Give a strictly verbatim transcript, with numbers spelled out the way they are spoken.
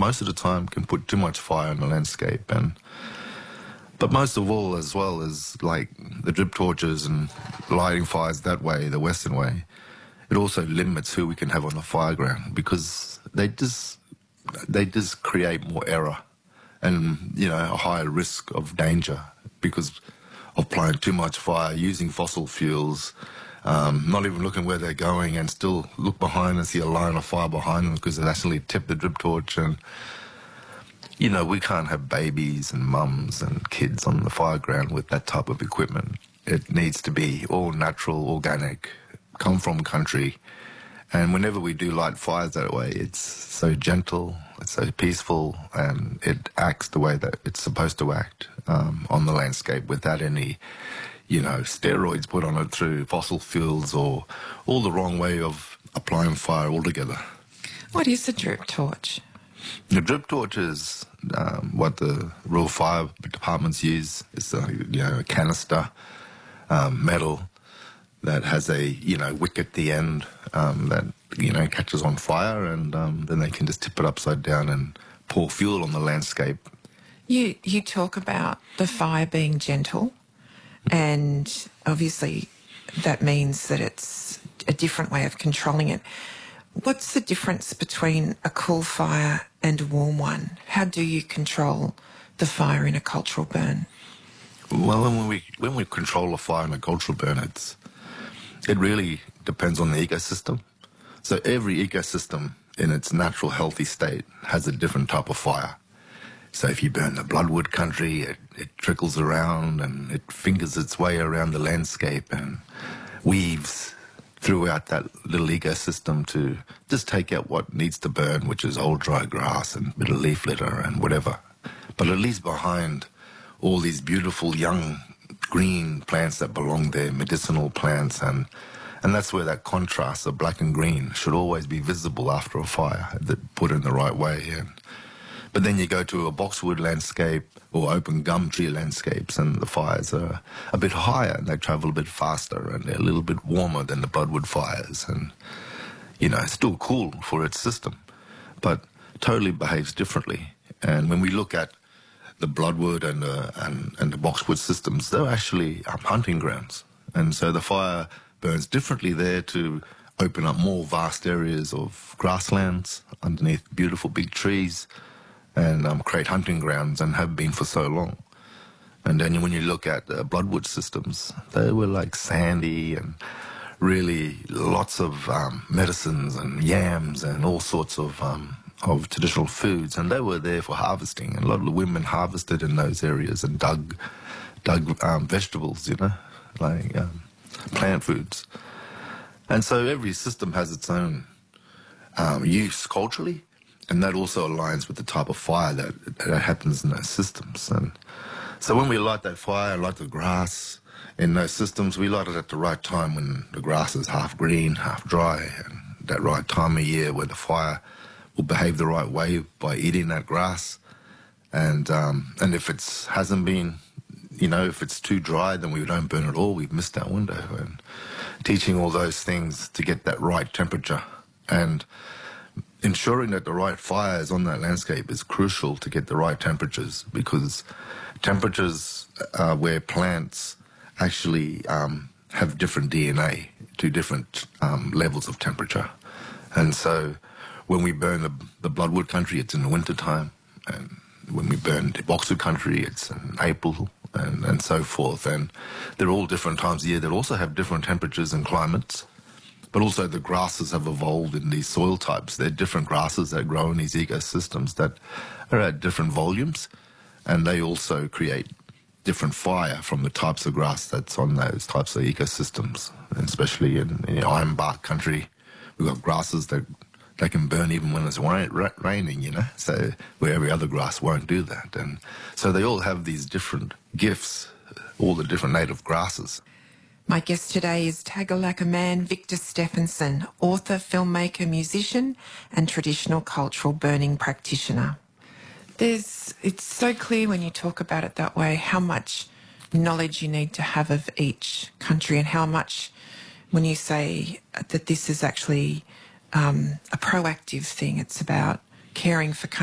most of the time can put too much fire in the landscape. And but most of all, as well as like the drip torches and lighting fires that way, the Western way, it also limits who we can have on the fire ground, because they just they just create more error and, you know, a higher risk of danger because of applying too much fire, using fossil fuels, um, not even looking where they're going, and still look behind and see a line of fire behind them because they actually tipped the drip torch. And, you know, we can't have babies and mums and kids on the fire ground with that type of equipment. It needs to be all natural, organic, come from country. And whenever we do light fires that way, it's so gentle, it's so peaceful, and it acts the way that it's supposed to act um, on the landscape without any, you know, steroids put on it through fossil fuels or all the wrong way of applying fire altogether. What is a drip torch? The drip torch is um, what the rural fire departments use. It's a, you know, a canister, um, metal, that has a, you know, wick at the end um, that, you know, catches on fire, and um, then they can just tip it upside down and pour fuel on the landscape. You, you talk about the fire being gentle, and obviously that means that it's a different way of controlling it. What's the difference between a cool fire and a warm one? How do you control the fire in a cultural burn? Well, when we, when we control a fire in a cultural burn, it's It really depends on the ecosystem. So every ecosystem in its natural healthy state has a different type of fire. So if you burn the bloodwood country, it, it trickles around and it fingers its way around the landscape and weaves throughout that little ecosystem to just take out what needs to burn, which is old dry grass and a bit of leaf litter and whatever. But it leaves behind all these beautiful young green plants that belong there, medicinal plants, and and that's where that contrast of black and green should always be visible after a fire, that put in the right way. And but then you go to a boxwood landscape or open gum tree landscapes, and the fires are a bit higher and they travel a bit faster and they're a little bit warmer than the bloodwood fires, and you know, it's still cool for its system, but totally behaves differently. And when we look at the bloodwood and the, and, and the boxwood systems, they're actually um, hunting grounds. And so the fire burns differently there to open up more vast areas of grasslands underneath beautiful big trees and um, create hunting grounds, and have been for so long. And then when you look at the bloodwood systems, they were like sandy and really lots of um, medicines and yams and all sorts of um, of traditional foods, and they were there for harvesting, and a lot of the women harvested in those areas and dug dug um, vegetables, you know, like um, plant foods. And so every system has its own um, use culturally, and that also aligns with the type of fire that, that happens in those systems. And so when we light that fire, light the grass in those systems, we light it at the right time when the grass is half green, half dry, and that right time of year where the fire will behave the right way by eating that grass. And um, and if it hasn't been, you know, if it's too dry, then we don't burn at all. We've missed that window. And teaching all those things to get that right temperature and ensuring that the right fire is on that landscape is crucial to get the right temperatures, because temperatures uh, where plants actually um, have different D N A to different um, levels of temperature. And so when we burn the, the bloodwood country, it's in the winter time, and when we burn the boxwood country, it's in April, and, and so forth. And they're all different times of year. They also have different temperatures and climates, but also the grasses have evolved in these soil types. They're different grasses that grow in these ecosystems that are at different volumes, and they also create different fire from the types of grass that's on those types of ecosystems, and especially in, in ironbark country. We've got grasses that they can burn even when it's raining, you know, so where every other grass won't do that. And so they all have these different gifts, all the different native grasses. My guest today is Tagalaka man Victor Stephenson, author, filmmaker, musician and traditional cultural burning practitioner. There's, it's so clear when you talk about it that way how much knowledge you need to have of each country, and how much when you say that this is actually um, a proactive thing, it's about caring for country.